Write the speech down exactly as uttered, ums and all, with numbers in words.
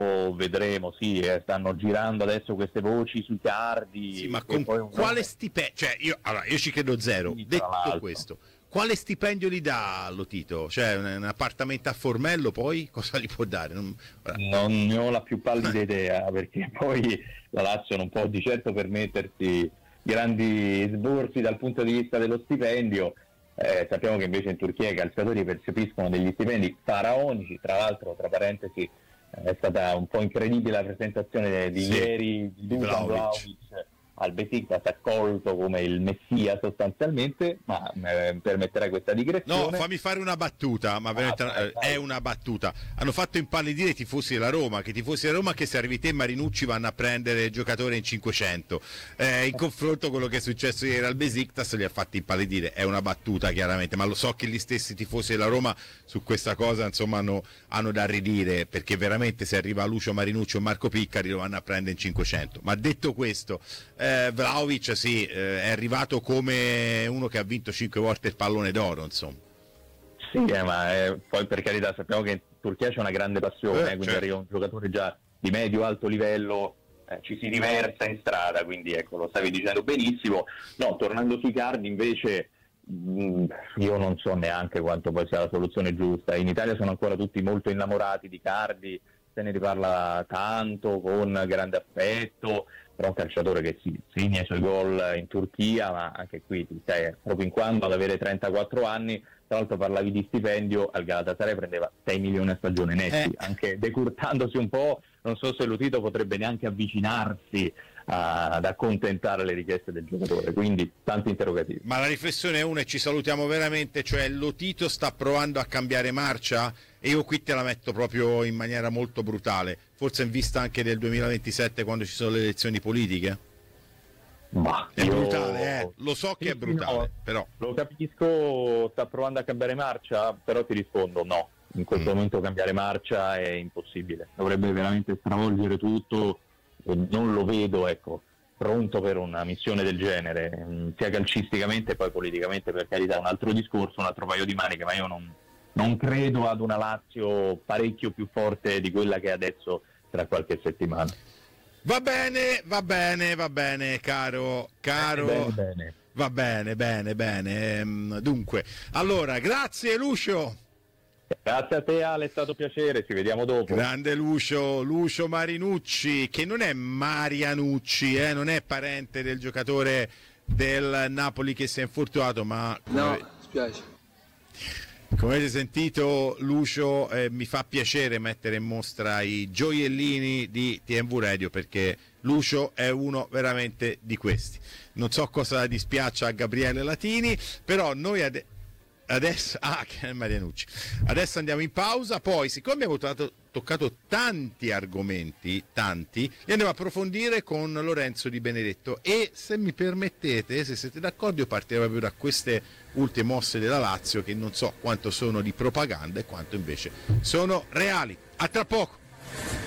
vedremo, sì, eh, stanno girando adesso queste voci sui Cardi. Sì, ma con poi quale stipendio? Cioè, io, allora, io ci credo zero. Sì, Detto questo, quale stipendio gli dà Lotito? Cioè, un, un appartamento a Formello, poi cosa gli può dare? Non, non ne ho la più pallida idea, perché poi la Lazio non può di certo permettersi grandi sborsi dal punto di vista dello stipendio. Eh, sappiamo che invece in Turchia i calciatori percepiscono degli stipendi faraonici. Tra l'altro, tra parentesi, è stata un po' incredibile la presentazione di sì, ieri di Dusan Vlahovic al Besiktas, accolto come il messia sostanzialmente, ma eh, permetterei questa digressione. No, fammi fare una battuta, ma ah, veramente vai, vai. È una battuta. Hanno fatto impallidire i tifosi della Roma, che i tifosi della Roma che se arrivi te e Marinucci vanno a prendere il giocatore in cinquecento. Eh, in confronto con quello che è successo ieri al Besiktas li ha fatti impallidire. È una battuta chiaramente, ma lo so che gli stessi tifosi della Roma su questa cosa insomma hanno, hanno da ridire, perché veramente se arriva Lucio Marinucci o Marco Piccari lo vanno a prendere in cinquecento. Ma detto questo, eh, Vlahovic sì, eh, è arrivato come uno che ha vinto cinque volte il pallone d'oro, insomma. Sì, eh, ma eh, poi per carità sappiamo che in Turchia c'è una grande passione, eh, quindi certo. arriva un giocatore già di medio-alto livello, eh, ci si riversa in strada, quindi ecco, lo stavi dicendo benissimo. No, tornando sui Cardi invece, mh, io non so neanche quanto poi sia la soluzione giusta. In Italia sono ancora tutti molto innamorati di Cardi, se ne riparla tanto, con grande affetto, però un calciatore che si segna i suoi gol in Turchia, ma anche qui ti stai proprio in quanto ad avere trentaquattro anni. Tra l'altro parlavi di stipendio, al Galatasaray prendeva sei milioni a stagione netti, eh. anche decurtandosi un po', non so se Lotito potrebbe neanche avvicinarsi a, ad accontentare le richieste del giocatore, quindi tanti interrogativi. Ma la riflessione è una e ci salutiamo veramente, cioè Lotito sta provando a cambiare marcia? E io qui te la metto proprio in maniera molto brutale, forse in vista anche del duemilaventisette quando ci sono le elezioni politiche? Ma è io... brutale, eh? Lo so che sì, è brutale, no, però lo capisco, sta provando a cambiare marcia, però ti rispondo no, in questo mm. momento cambiare marcia è impossibile, dovrebbe veramente stravolgere tutto e non lo vedo, ecco, pronto per una missione del genere, sia calcisticamente e poi politicamente, per carità, un altro discorso, un altro paio di maniche, ma io non, non credo ad una Lazio parecchio più forte di quella che è adesso tra qualche settimana. Va bene, va bene, va bene, caro, caro. Bene, bene. Va bene, bene, bene. Dunque, allora, grazie Lucio. Grazie a te Ale, è stato un piacere, ci vediamo dopo. Grande Lucio, Lucio Marinucci, che non è Marianucci, eh, non è parente del giocatore del Napoli che si è infortunato, ma... No, spiace. Come avete sentito Lucio, eh, mi fa piacere mettere in mostra i gioiellini di T M V Radio, perché Lucio è uno veramente di questi. Non so cosa dispiaccia a Gabriele Latini, però noi ade- adesso ah, che Marianucci. Adesso andiamo in pausa, poi siccome abbiamo toccato, toccato tanti argomenti, tanti, li andiamo a approfondire con Lorenzo Di Benedetto e se mi permettete, se siete d'accordo, io partirei proprio da queste ultime mosse della Lazio che non so quanto sono di propaganda e quanto invece sono reali. A tra poco.